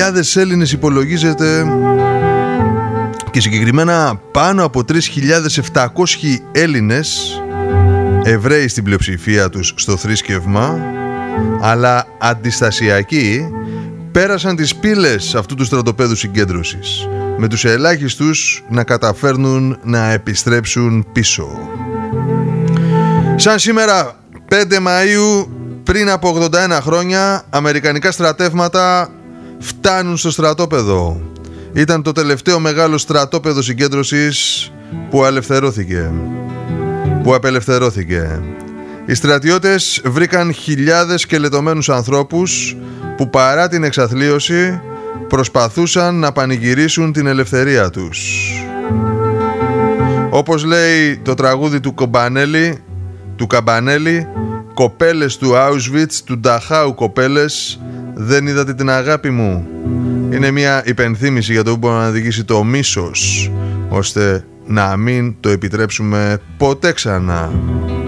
Έλληνες υπολογίζεται, και συγκεκριμένα πάνω από 3.700 Έλληνες, Εβραίοι στην πλειοψηφία τους στο θρήσκευμα, αλλά αντιστασιακοί, πέρασαν τις πύλες αυτού του στρατοπέδου συγκέντρωσης, με τους ελάχιστους να καταφέρνουν να επιστρέψουν πίσω. Σαν σήμερα 5 Μαΐου πριν από 81 χρόνια, αμερικανικά στρατεύματα φτάνουν στο στρατόπεδο. Ήταν το τελευταίο μεγάλο στρατόπεδο συγκέντρωσης που απελευθερώθηκε. Οι στρατιώτες βρήκαν χιλιάδες σκελετωμένους ανθρώπους που παρά την εξαθλίωση προσπαθούσαν να πανηγυρίσουν την ελευθερία τους. Όπως λέει το τραγούδι του Καμπανέλη, κοπέλες του Auschwitz, του Νταχάου κοπέλες, δεν είδατε την αγάπη μου. Είναι μια υπενθύμηση για το που μπορεί να οδηγήσει το μίσος, ώστε να μην το επιτρέψουμε ποτέ ξανά.